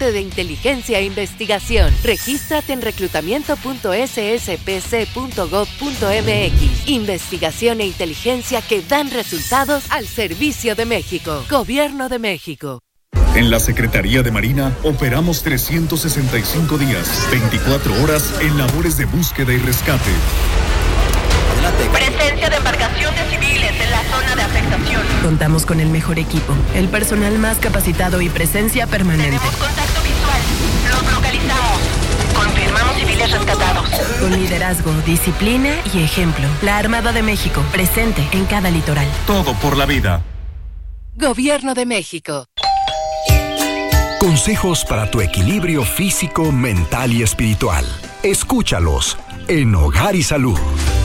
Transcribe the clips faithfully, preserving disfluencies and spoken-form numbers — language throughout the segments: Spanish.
parte de inteligencia e investigación. Regístrate en reclutamiento punto ese ese pe ce punto gob punto eme equis. Investigación e inteligencia que dan resultados al servicio de México. Gobierno de México. En la Secretaría de Marina operamos trescientos sesenta y cinco días, veinticuatro horas en labores de búsqueda y rescate. Presencia de embarcaciones civiles en la zona de afectación. Contamos con el mejor equipo, el personal más capacitado y presencia permanente. Tenemos contacto visual. Los localizamos. Confirmamos civiles rescatados. Con liderazgo, disciplina y ejemplo. La Armada de México, presente en cada litoral. Todo por la vida. Gobierno de México. Consejos para tu equilibrio físico, mental y espiritual. Escúchalos en Hogar y Salud.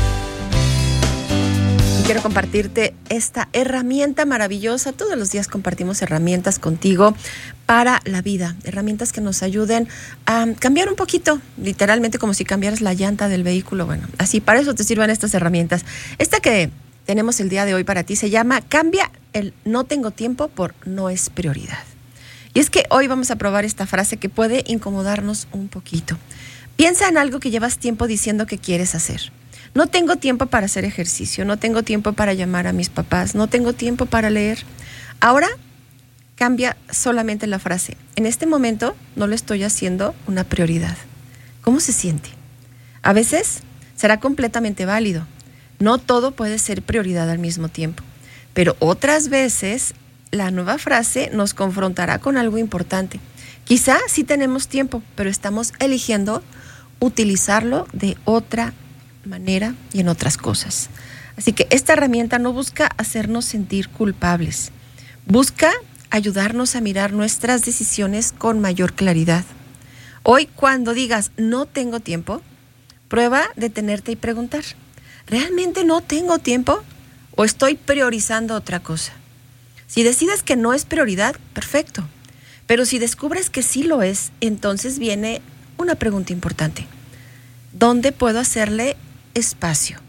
Quiero compartirte esta herramienta maravillosa. Todos los días compartimos herramientas contigo para la vida. Herramientas que nos ayuden a cambiar un poquito, literalmente como si cambiaras la llanta del vehículo. Bueno, así para eso te sirven estas herramientas. Esta que tenemos el día de hoy para ti se llama Cambia el no tengo tiempo por no es prioridad. Y es que hoy vamos a probar esta frase que puede incomodarnos un poquito. Piensa en algo que llevas tiempo diciendo que quieres hacer. No tengo tiempo para hacer ejercicio, no tengo tiempo para llamar a mis papás, no tengo tiempo para leer. Ahora cambia solamente la frase. En este momento no lo estoy haciendo una prioridad. ¿Cómo se siente? A veces será completamente válido. No todo puede ser prioridad al mismo tiempo. Pero otras veces la nueva frase nos confrontará con algo importante. Quizá sí tenemos tiempo, pero estamos eligiendo utilizarlo de otra manera y en otras cosas. Así que esta herramienta no busca hacernos sentir culpables. Busca ayudarnos a mirar nuestras decisiones con mayor claridad. Hoy, cuando digas no tengo tiempo, prueba detenerte y preguntar, ¿realmente no tengo tiempo o estoy priorizando otra cosa? Si decides que no es prioridad, perfecto. Pero si descubres que sí lo es, entonces viene una pregunta importante. ¿Dónde puedo hacerle espacio?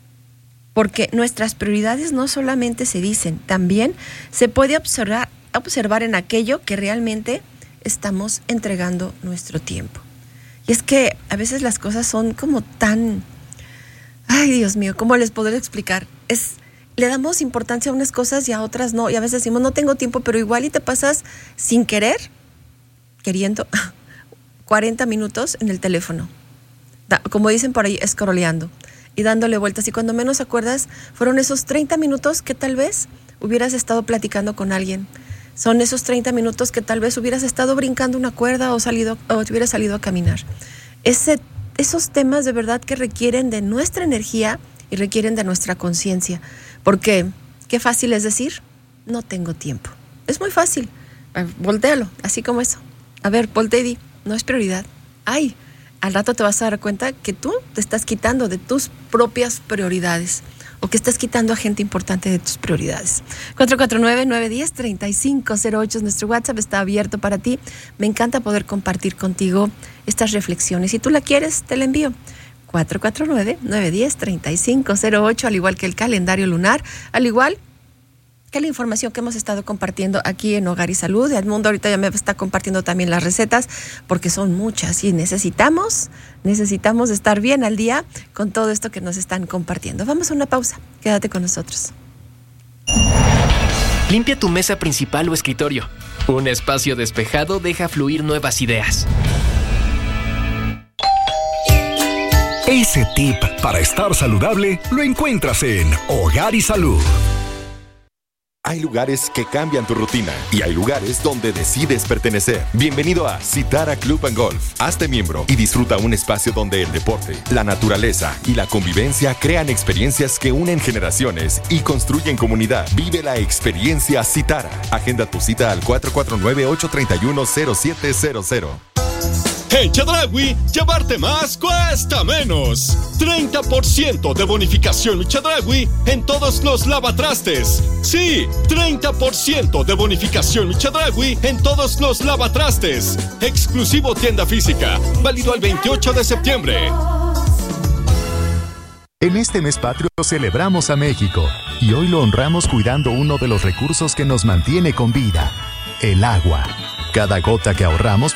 Porque nuestras prioridades no solamente se dicen, también se puede observar, observar en aquello que realmente estamos entregando nuestro tiempo. Y es que a veces las cosas son como tan... Ay, Dios mío, ¿cómo les podré explicar? Es... Le damos importancia a unas cosas y a otras no. Y a veces decimos, no tengo tiempo, pero igual y te pasas sin querer, queriendo, cuarenta minutos en el teléfono. Da, como dicen por ahí, scrolleando y dándole vueltas. Y cuando menos acuerdas, fueron esos treinta minutos que tal vez hubieras estado platicando con alguien. Son esos treinta minutos que tal vez hubieras estado brincando una cuerda o, salido, o hubieras salido a caminar. Ese, esos temas de verdad que requieren de nuestra energía y requieren de nuestra conciencia. Porque qué fácil es decir, no tengo tiempo. Es muy fácil. Voltéalo, así como eso. A ver, voltea y di, no es prioridad. Ay, al rato te vas a dar cuenta que tú te estás quitando de tus propias prioridades o que estás quitando a gente importante de tus prioridades. cuatro cuatro nueve, nueve uno cero, tres cinco cero ocho es nuestro WhatsApp, está abierto para ti. Me encanta poder compartir contigo estas reflexiones. Si tú la quieres, te la envío. cuatro cuatro nueve, nueve uno cero, tres cinco cero ocho, al igual que el calendario lunar, al igual que la información que hemos estado compartiendo aquí en Hogar y Salud. Edmundo ahorita ya me está compartiendo también las recetas, porque son muchas y necesitamos, necesitamos estar bien al día con todo esto que nos están compartiendo. Vamos a una pausa, quédate con nosotros. Limpia tu mesa principal o escritorio. Un espacio despejado deja fluir nuevas ideas. Ese tip para estar saludable lo encuentras en Hogar y Salud. Hay lugares que cambian tu rutina y hay lugares donde decides pertenecer. Bienvenido a Citara Club and Golf. Hazte miembro y disfruta un espacio donde el deporte, la naturaleza y la convivencia crean experiencias que unen generaciones y construyen comunidad. Vive la experiencia Citara. Agenda tu cita al cuatro cuatro nueve, ocho tres uno, cero siete cero cero. En Chedraui, llevarte más cuesta menos. treinta por ciento de bonificación Chedraui en todos los lavatrastes. Sí, treinta por ciento de bonificación Chedraui en todos los lavatrastes. Exclusivo tienda física. Válido al veintiocho de septiembre. En este mes patrio celebramos a México y hoy lo honramos cuidando uno de los recursos que nos mantiene con vida, el agua. Cada gota que ahorramos